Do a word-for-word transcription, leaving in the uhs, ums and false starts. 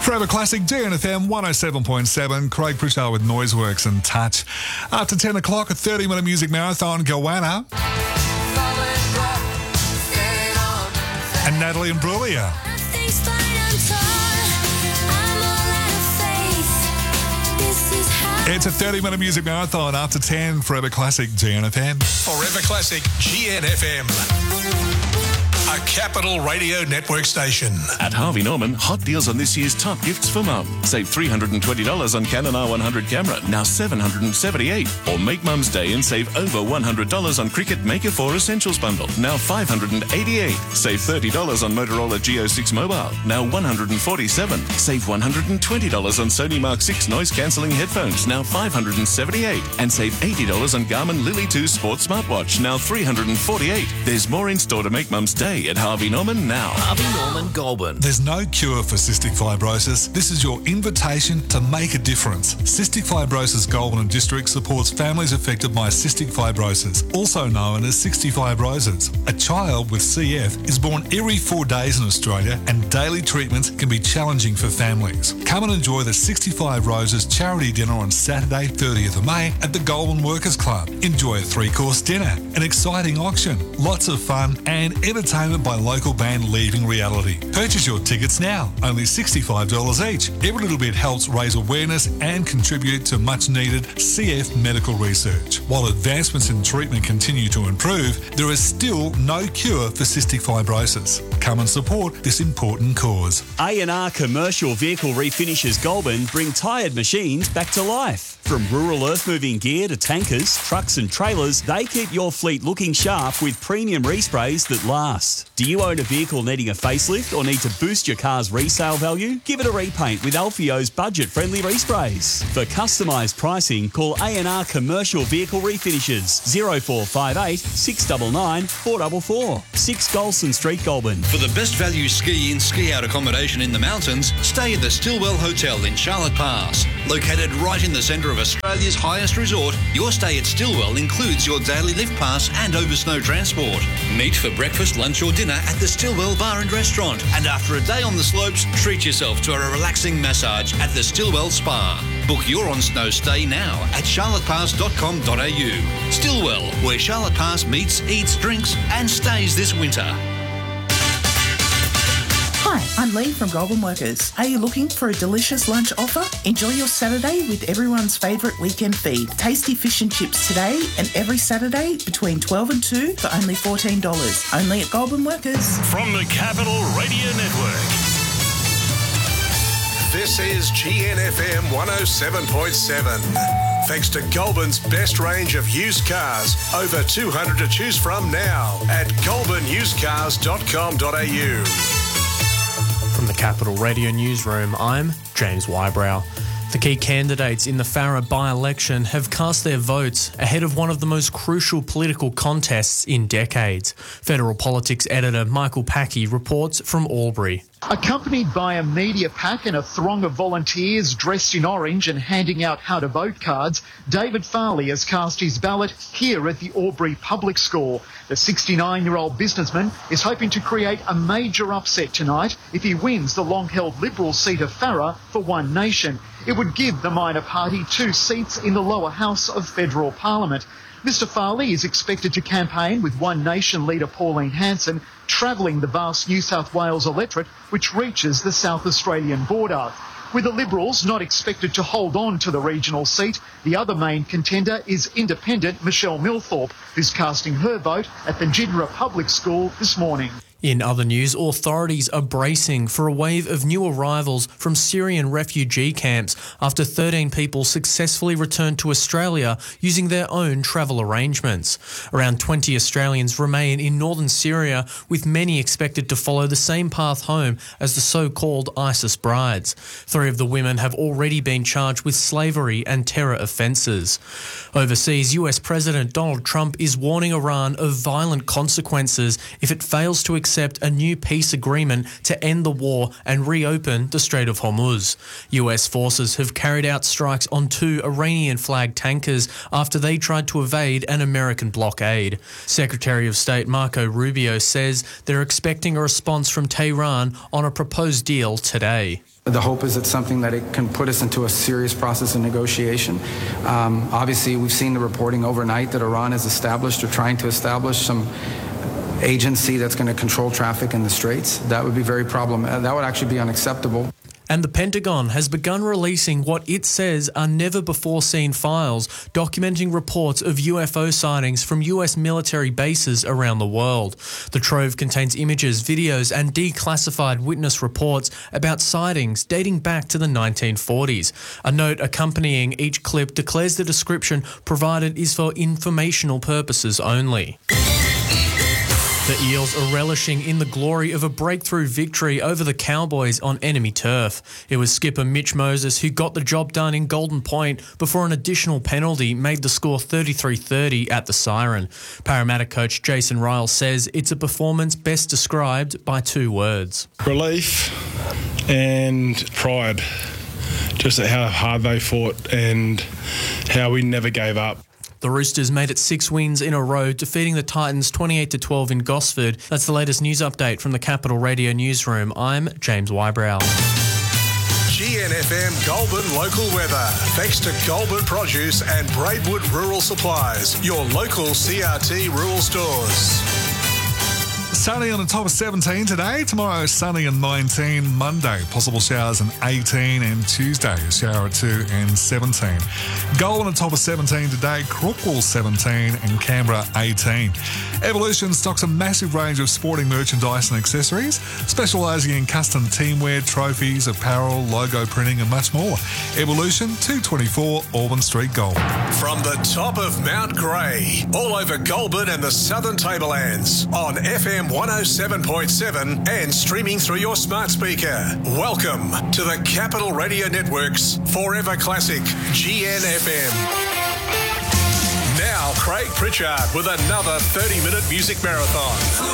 Forever Classic, D N F M one oh seven point seven. Craig Pritchard with Noiseworks and Touch. After ten o'clock, a thirty minute music marathon, Goanna. And Natalie Imbruglia. It's a thirty minute music marathon after ten. Forever Classic, G N F M. Forever Classic, G N F M. A Capital Radio Network station. At Harvey Norman, hot deals on this year's top gifts for mum. Save three hundred twenty dollars on Canon R one hundred camera, now seven hundred seventy-eight dollars. Or make Mum's Day and save over one hundred dollars on Cricut Maker four Essentials bundle, now five hundred eighty-eight dollars. Save thirty dollars on Motorola Geo six Mobile, now one hundred forty-seven dollars. Save one hundred twenty dollars on Sony Mark six noise-cancelling headphones, now five hundred seventy-eight dollars. And save eighty dollars on Garmin Lily two Sports Smartwatch, now three hundred forty-eight dollars. There's more in store to make Mum's Day at Harvey Norman now. Harvey Norman Goulburn. There's no cure for cystic fibrosis. This is your invitation to make a difference. Cystic Fibrosis Goulburn and District supports families affected by cystic fibrosis, also known as sixty-five roses. A child with C F is born every four days in Australia, and daily treatments can be challenging for families. Come and enjoy the sixty-five Roses charity dinner on Saturday, thirtieth of May at the Goulburn Workers Club. Enjoy a three-course dinner, an exciting auction, lots of fun, and entertainment by local band Leaving Reality. Purchase your tickets now, only sixty-five dollars each. Every little bit helps raise awareness and contribute to much needed C F medical research. While advancements in treatment continue to improve, there is still no cure for cystic fibrosis. Come and support this important cause. A and R Commercial Vehicle Refinishes Goulburn bring tired machines back to life. From rural earth-moving gear to tankers, trucks and trailers, they keep your fleet looking sharp with premium resprays that last. Do you own a vehicle needing a facelift or need to boost your car's resale value? Give it a repaint with Alfio's budget-friendly resprays. For customised pricing, call A and R Commercial Vehicle Refinishes zero four five eight, six nine nine, four four four. six Golson Street, Goulburn. For the best value ski in, ski out accommodation in the mountains, stay at the Stillwell Hotel in Charlotte Pass. Located right in the centre of Australia's highest resort, your stay at Stillwell includes your daily lift pass and over snow transport. Meet for breakfast, lunch or dinner at the Stillwell Bar and Restaurant. And after a day on the slopes, treat yourself to a relaxing massage at the Stillwell Spa. Book your on-snow stay now at charlotte pass dot com dot a u. Stillwell, where Charlotte Pass meets, eats, drinks and stays this winter. Hi, I'm Lee from Goulburn Workers. Are you looking for a delicious lunch offer? Enjoy your Saturday with everyone's favourite weekend feed. Tasty fish and chips today and every Saturday between twelve and two for only fourteen dollars. Only at Goulburn Workers. From the Capital Radio Network. This is G N F M one oh seven point seven. Thanks to Goulburn's best range of used cars. Over two hundred to choose from now at goulburn used cars dot com dot a u. From the Capital Radio Newsroom, I'm James Wybrow. The key candidates in the Farrer by-election have cast their votes ahead of one of the most crucial political contests in decades. Federal Politics editor Michael Packey reports from Albury. Accompanied by a media pack and a throng of volunteers dressed in orange and handing out how-to-vote cards, David Farley has cast his ballot here at the Albury Public School. The sixty-nine-year-old businessman is hoping to create a major upset tonight if he wins the long-held Liberal seat of Farrer for One Nation. It would give the minor party two seats in the lower house of federal parliament. Mister Farley is expected to campaign with One Nation leader Pauline Hanson, travelling the vast New South Wales electorate which reaches the South Australian border. With the Liberals not expected to hold on to the regional seat, the other main contender is independent Michelle Milthorpe, who's casting her vote at the Jidra Public School this morning. In other news, authorities are bracing for a wave of new arrivals from Syrian refugee camps after thirteen people successfully returned to Australia using their own travel arrangements. Around twenty Australians remain in northern Syria, with many expected to follow the same path home as the so-called ISIS brides. Three of the women have already been charged with slavery and terror offences. Overseas, U S President Donald Trump is warning Iran of violent consequences if it fails to accept accept a new peace agreement to end the war and reopen the Strait of Hormuz. U S forces have carried out strikes on two Iranian-flagged tankers after they tried to evade an American blockade. Secretary of State Marco Rubio says they're expecting a response from Tehran on a proposed deal today. The hope is it's something that it can put us into a serious process of negotiation. Um, obviously, we've seen the reporting overnight that Iran has established or trying to establish some agency that's going to control traffic in the Straits. That would be very problematic. That would actually be unacceptable. And the Pentagon has begun releasing what it says are never-before-seen files documenting reports of U F O sightings from U S military bases around the world. The trove contains images, videos and declassified witness reports about sightings dating back to the nineteen forties. A note accompanying each clip declares the description provided is for informational purposes only. The Eels are relishing in the glory of a breakthrough victory over the Cowboys on enemy turf. It was skipper Mitch Moses who got the job done in Golden Point before an additional penalty made the score thirty-three thirty at the Siren. Parramatta coach Jason Ryle says it's a performance best described by two words. Relief and pride. Just at how hard they fought and how we never gave up. The Roosters made it six wins in a row, defeating the Titans twenty-eight to twelve in Gosford. That's the latest news update from the Capital Radio Newsroom. I'm James Wybrow. G N F M Goulburn local weather. Thanks to Goulburn Produce and Braidwood Rural Supplies, your local C R T rural stores. Sunny on the top of seventeen today. Tomorrow, sunny and nineteen. Monday, possible showers and eighteen. And Tuesday, a shower at two and seventeen. Goulburn on the top of seventeen today. Crookwell seventeen and Canberra eighteen. Evolution stocks a massive range of sporting merchandise and accessories, specialising in custom teamwear, trophies, apparel, logo printing and much more. Evolution, two twenty-four Auburn Street, Goulburn. From the top of Mount Grey, all over Goulburn and the Southern Tablelands, on F M one oh seven point seven and streaming through your smart speaker. Welcome to the Capital Radio Network's Forever Classic G N F M. Now, Craig Pritchard with another thirty-minute music marathon.